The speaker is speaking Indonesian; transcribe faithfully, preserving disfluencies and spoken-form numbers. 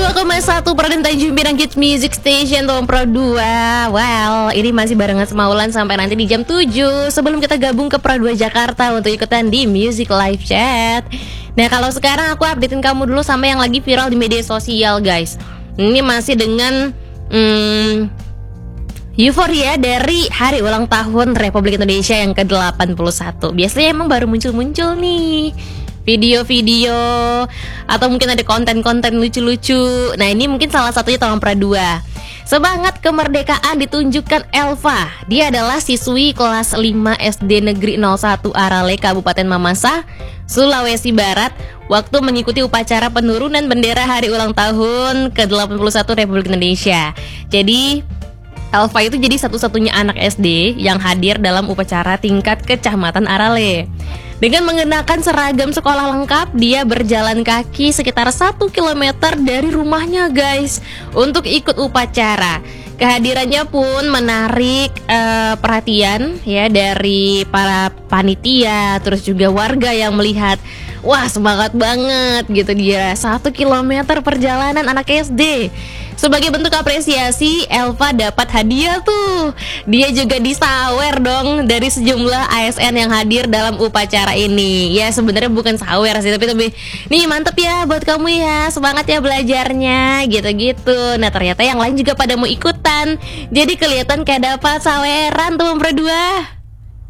dua koma satu Perden Tanjung Pinang Kids Music Station Tom Pro dua. Well, ini masih barengan Semaulan sampai nanti di jam tujuh sebelum kita gabung ke Pro dua Jakarta untuk ikutan di Music Live Chat. Nah, kalau sekarang aku updatein kamu dulu sama yang lagi viral di media sosial, guys. Ini masih dengan hmm, euforia dari hari ulang tahun Republik Indonesia yang ke delapan puluh satu. Biasanya emang baru muncul-muncul nih video-video atau mungkin ada konten-konten lucu-lucu. Nah, ini mungkin salah satunya Tom Pro dua. Semangat kemerdekaan ditunjukkan Elva. Dia adalah siswi kelas lima S D Negeri nol satu Arale, Kabupaten Mamasa, Sulawesi Barat, waktu mengikuti upacara penurunan bendera hari ulang tahun ke delapan puluh satu Republik Indonesia. Jadi Elva itu jadi satu-satunya anak S D yang hadir dalam upacara tingkat Kecamatan Arale. Dengan mengenakan seragam sekolah lengkap, dia berjalan kaki sekitar satu kilometer dari rumahnya, guys, untuk ikut upacara. Kehadirannya pun menarik uh, perhatian ya dari para panitia, terus juga warga yang melihat. Wah, semangat banget gitu dia. Satu kilometer perjalanan anak S D. Sebagai bentuk apresiasi, Elva dapat hadiah tuh. Dia juga disawer dong dari sejumlah A S N yang hadir dalam upacara ini. Ya, sebenarnya bukan sawer sih, tapi lebih, nih mantep ya buat kamu ya, semangat ya belajarnya, gitu-gitu. Nah, ternyata yang lain juga pada mau ikutan. Jadi kelihatan kayak dapat saweran tuh berdua.